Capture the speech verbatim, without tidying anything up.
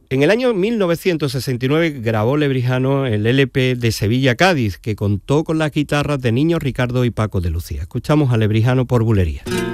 En el año mil novecientos sesenta y nueve grabó Lebrijano el L P de Sevilla-Cádiz, que contó con las guitarras de Niño Ricardo y Paco de Lucía. Escuchamos a Lebrijano por Bulería.